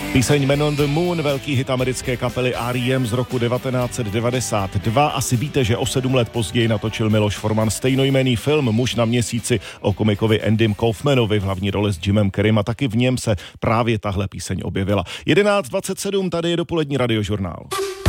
Píseň Man on the Moon, velký hit americké kapely R.E.M. z roku 1992. Asi víte, že o 7 let později natočil Miloš Forman stejnojmenný film Muž na měsíci o komikovi Andym Kaufmanovi v hlavní roli s Jimem Carreyem a taky v něm se právě tahle píseň objevila. 11:27, tady je dopolední radiožurnál.